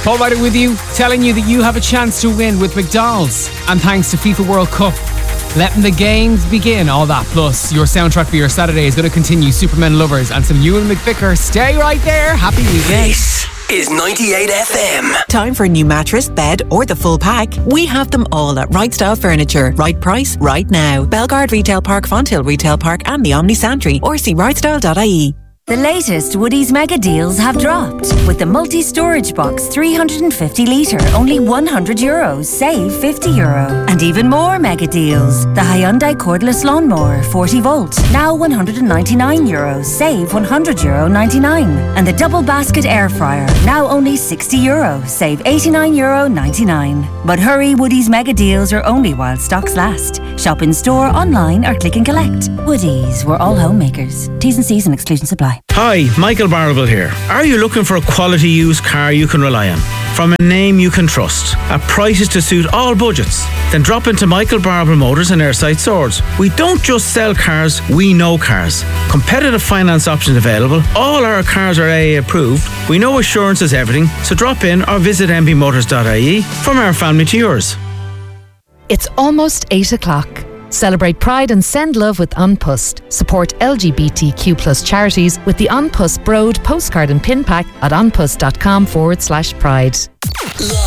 Paul Ryder with you, telling you that you have a chance to win with McDonald's. And thanks to FIFA World Cup, letting the games begin, all that. Plus, your soundtrack for your Saturday is going to continue, Supermen Lovers and some Ewan McVicker. Stay right there. Happy weekend. This is 98 FM. Time for a new mattress, bed or the full pack? We have them all at Right Style Furniture. Right price, right now. Belgard Retail Park, Fonthill Retail Park and the Omni Santry, or see rightstyle.ie. The latest Woodies mega deals have dropped. With the multi-storage box 350 litre, only €100, save €50. And even more mega deals. The Hyundai cordless lawnmower 40 volt, now €199, save €100.99. And the double basket air fryer, now only €60, save €89.99. But hurry, Woodies mega deals are only while stocks last. Shop in store, online or click and collect. Woodies, we're all homemakers. T's and C's and exclusions apply. Hi, Michael Barrable here. Are you looking for a quality used car you can rely on? From a name you can trust, at prices to suit all budgets? Then drop into Michael Barrable Motors in Airside Swords. We don't just sell cars, we know cars. Competitive finance options available. All our cars are AA approved. We know assurance is everything, so drop in or visit mbmotors.ie. From our family to yours. It's almost 8 o'clock. Celebrate Pride and send love with An Post. Support LGBTQ+ charities with the An Post Broad postcard and pin pack at anpost.com/pride.